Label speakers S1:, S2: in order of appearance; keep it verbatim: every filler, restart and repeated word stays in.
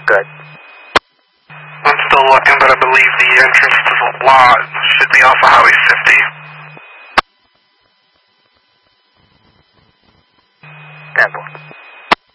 S1: Good.
S2: I'm still looking, but I believe the entrance to the lot should be off of Highway fifty.
S1: ten four.